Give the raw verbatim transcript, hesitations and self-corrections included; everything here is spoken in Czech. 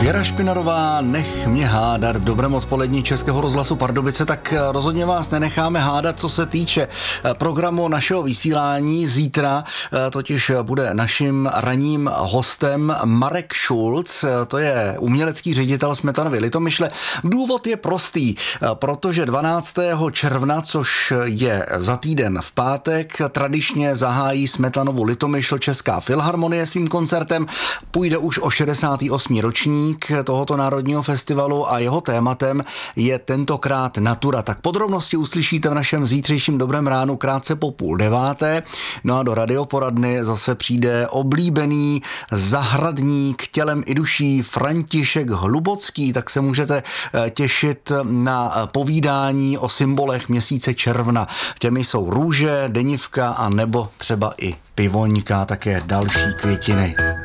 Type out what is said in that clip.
Věra Špinarová, Nech mě hádat v dobrém odpolední Českého rozhlasu Pardubice, tak rozhodně vás nenecháme hádat, co se týče programu našeho vysílání. Zítra totiž bude naším ranním hostem Marek Schulz, to je umělecký ředitel Smetanovy Litomyšle. Důvod je prostý, protože dvanáctého června, což je za týden v pátek, tradičně zahájí Smetanovu Litomyšl Česká filharmonie svým koncertem. Půjde už o šedesátý osmý ročník tohoto národního festivalu a jeho tématem je tentokrát natura. Tak podrobnosti uslyšíte v našem zítřejším Dobrém ránu krátce po půl deváté. No a do radioporadny zase přijde oblíbený zahradník tělem i duší František Hlubocký, tak se můžete těšit na povídání o symbolech měsíce června. Těmi jsou růže, denivka a nebo třeba i pivoňka, také další květiny.